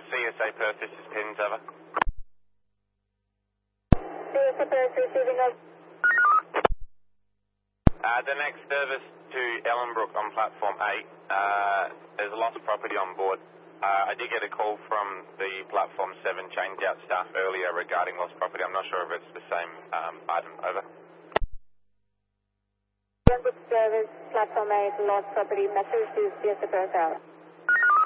CSA Perth, this is Pins, over. CSA Perth receiving us. The next service to Ellenbrook on platform 8, there's a lost property on board. I did get a call from the platform 7 change out staff earlier regarding lost property. I'm not sure if it's the same item, over. Ellenbrook service, platform 8, lost property, message to CSA Perth out.